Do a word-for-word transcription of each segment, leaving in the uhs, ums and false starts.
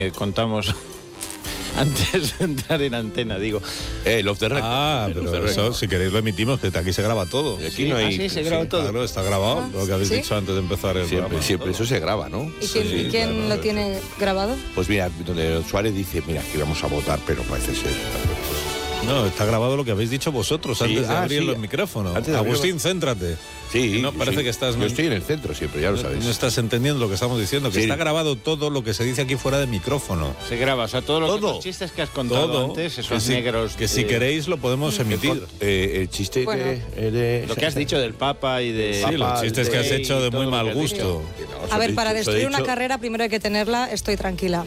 contamos antes de entrar en antena, digo. Eh, Love the Record. Ah, el pero eso, si queréis lo emitimos, que aquí se graba todo. Aquí Sí, no hay... ah, sí, se graba todo. Claro, está grabado, Ah, lo que habéis ¿sí? dicho antes de empezar el Siempre, programa. siempre, eso se graba, ¿no? ¿Y quién, Sí, y quién claro, lo eso. tiene grabado? Pues mira, donde Suárez dice, mira, que íbamos a votar, pero parece ser... No, está grabado lo que habéis dicho vosotros Sí, antes de ah, abrir sí. los micrófonos. Antes de abrir- Agustín, céntrate. Sí, No, parece sí. que estás... Yo estoy en el centro siempre, ya lo no, sabéis. no estás entendiendo lo que estamos diciendo, que Sí. está grabado todo lo que se dice aquí fuera de micrófono. Se graba, o sea, todo lo Todo. que, los chistes que has contado Todo. antes, que esos si, negros. que si de- queréis lo podemos emitir. Eh, el chiste Bueno. de, eh, de- Lo que has dicho del Papa y de. Sí, los chistes que has Rey, hecho de todo muy lo que mal has gusto. dicho. No, os A he ver, dicho- para os he destruir una dicho- carrera primero hay que tenerla, estoy tranquila.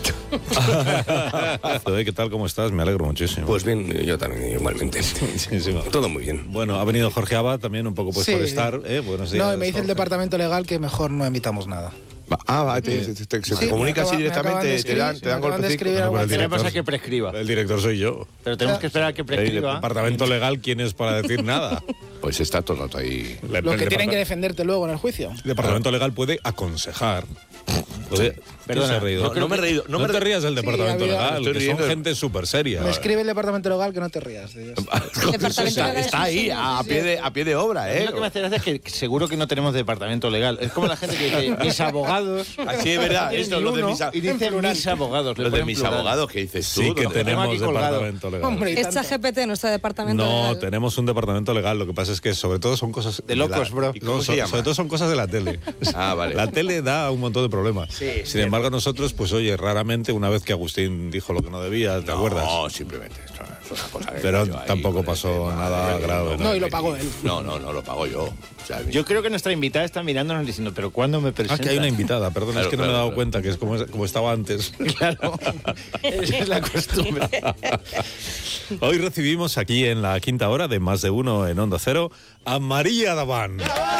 Joder, ¿qué tal? ¿Cómo estás? Me alegro muchísimo. Pues bien, yo también igualmente. Sí, sí. Todo muy bien. Bueno, ha venido Jorge Abad también un poco pues Sí. por estar. ¿eh? Buenos días. No, y me dice el Jorge. departamento legal que mejor no emitamos nada. Ah, va, te, te- te- se te Sí, comunica me así acaba- me acaban de directamente, te dan, escribir, te dan me acaban de golpecitos. escribir al Bueno, pero el Tenemos a director- que prescriba. El director soy yo. Pero tenemos que esperar a que El prescriba. departamento legal, ¿quién es para decir nada? Pues está todo el rato ahí. El Lo que tienen departa- que defenderte luego en el juicio. El departamento legal puede aconsejar. Puede- ¿Quién Perdona, se ha reído? no, no me he reído, no No, me te re- rías del Sí, departamento había- legal, Estoy que son riendo. gente súper seria. Me escribe el departamento legal que no te rías de ellos. El departamento Está, legal es está un ahí, señor, a sí. pie, de, a pie de obra, A mí ¿eh? Lo que me hace gracia es que seguro que no tenemos departamento legal. Es como la gente que dice mis abogados. Así es verdad, esto es lo de mis, a- Y dice mis abogados. le lo de ponen mis plural. abogados que dices tú. Sí que ¿dónde? tenemos aquí colgado. departamento legal. Hombre, y Es tanto. ChatGPT nuestro departamento No, legal. tenemos un departamento legal. Lo que pasa es que sobre todo son cosas De locos, la- bro. ¿Y cómo no, se so- llama? sobre todo son cosas de la tele. Ah, vale. La tele da un montón de problemas. Sí, Sin embargo, nosotros, pues oye, raramente, una vez que Agustín dijo lo que no debía, ¿te acuerdas? No, simplemente esto es una cosa que Pero yo ahí tampoco con el pasó tema nada de- grave, No, y lo pagó él. No, no, no lo pago yo. O sea, Yo creo que nuestra invitada está mirándonos diciendo, pero ¿cuándo me Ah, presenta? que hay una invitada, perdón, Claro, es que no claro, me he dado claro. cuenta que es como, como estaba antes. Claro. Esa es la costumbre. Hoy recibimos aquí en la quinta hora de Más de Uno en Onda Cero a María Daván.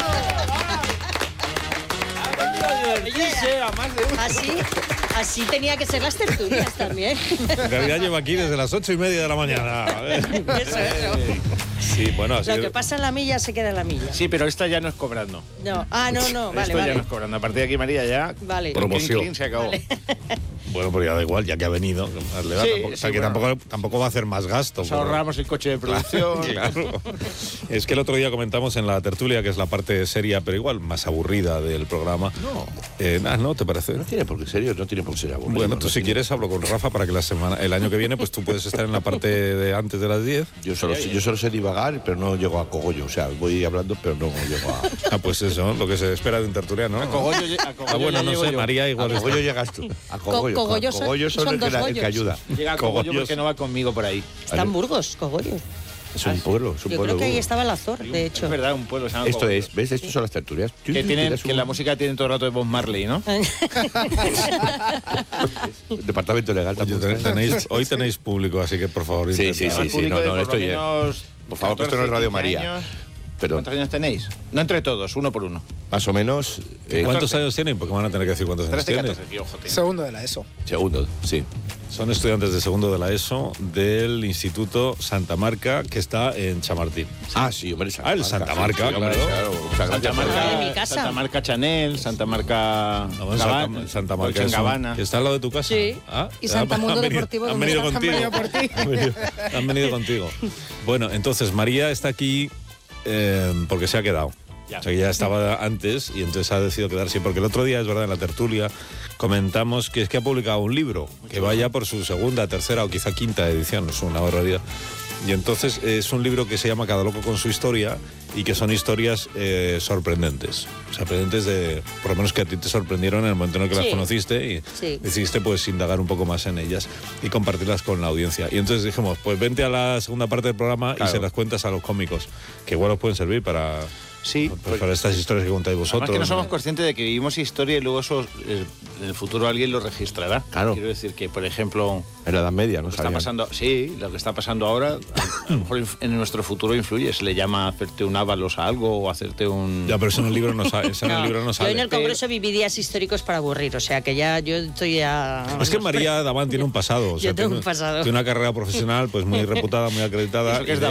Así, así tenía que ser las tertulias también. En realidad lleva aquí desde las ocho y media de la mañana. Eso, eso. Sí, bueno, así Lo que pasa en la milla se queda en la milla. Sí, pero esta ya no es cobrando. No, ah, no, no, vale, Esto ya no vale. es cobrando. A partir de aquí, María, ya. Vale. Promoción. Clean, clean, se acabó. Vale. Bueno, pero ya da igual, ya que ha venido. Le da Sí, tampoco- o sea, sí, que bueno. tampoco, tampoco va a hacer más gasto. Nos pero- ahorramos el coche de producción. Claro. Es que el otro día comentamos en la tertulia, que es la parte seria, pero igual más aburrida del programa. No. Eh, ah, ¿no? ¿Te parece? No tiene por qué, serio, no tiene por qué ser aburrido. Bueno, no tú si tiene- quieres hablo con Rafa para que la semana, el año que viene pues tú puedes estar en la parte de antes de las diez. Yo solo, sé- yo solo sé divagar, pero no llego a cogollo. O sea, voy hablando, pero no llego a... Ah, pues eso, lo que se espera de un tertuliano. A Cogollo, lle- a Cogollo Ah, bueno, ya no llego sé, yo. María A igual está. cogollo llegas tú. A cogollo. Co- a cogollo son- cogollo son son el que, dos la- el que bollos. ayuda. Llega a Cogollo Cogollos. porque no va conmigo por ahí. Están Burgos, Cogollo. Es un pueblo, es un Yo pueblo. creo que ahí duro. estaba el Azor, de hecho. Es verdad, un pueblo se llama Esto Cogollo. es, ¿ves? Estas son las tertulias. Tú Que, tienen, tienes que un la música tiene todo el rato de Bob Marley, ¿no? departamento legal Oye, tampoco. ten- tenéis, hoy tenéis público, así que por favor. Sí, intentad. sí, sí, Público no, de no, por esto lo ya- menos Por favor, que esto no es Radio catorce, quince María. años. Pero ¿Cuántos años tenéis? No entre todos, uno por uno. más o menos... eh, ¿Cuántos años tienen? Porque van a tener que decir cuántos años trece, tienen. catorce, tío, ojo, tío. Segundo de la ESO. Segundo, sí. Son estudiantes de segundo de la ESO del Instituto Santa Marca, que está en Chamartín. Ah, sí, hombre. Ah, el Santa Marca, sí, hombre, claro. Muchas Santa gracias. Marca, de mi casa. Santa Marca Chanel, Santa Marca Vamos, Gabbana, Santa, Santa Marca Dolce es un- Gabbana. que está al lado de tu casa. Sí. Ah, Y Santa han Mundo venido- Deportivo, Han ¿dónde venido está? contigo. Han venido por ti. Han venido, han venido contigo. Bueno, entonces María está aquí eh, porque se ha quedado. Ya. O sea, que ya estaba antes y entonces ha decidido quedarse. Porque el otro día, es verdad, en la tertulia comentamos que es que ha publicado un libro que va ya por su segunda, tercera o quizá quinta edición. Es una barbaridad. Y entonces es un libro que se llama Cada loco con su historia y que son historias eh, sorprendentes. Sorprendentes de, por lo menos que a ti te sorprendieron en el momento en el que las Sí. conociste y Sí. decidiste pues indagar un poco más en ellas y compartirlas con la audiencia. Y entonces dijimos, pues vente a la segunda parte del programa Claro. y se las cuentas a los cómicos, que igual os pueden servir para, Sí, pues, para estas historias que contáis vosotros. Además que no somos ¿no? conscientes de que vivimos historia y luego eso eh, en el futuro alguien lo registrará. Claro. Quiero decir que, por ejemplo, En la Edad Media, ¿no? lo que está sabían. pasando, sí, lo que está pasando ahora, a lo mejor inf- en nuestro futuro influye. Se le llama hacerte un ávalos a algo o hacerte un. Ya, pero eso en el libro no sale. Eso en el No, libro no yo sale. en el Congreso viví días históricos para aburrir, o sea que ya yo estoy ya... Es que María Daván tiene un pasado. O sea, Yo tengo tiene, un pasado. Tiene una carrera profesional pues muy reputada, muy acreditada. ¿Eso qué es y de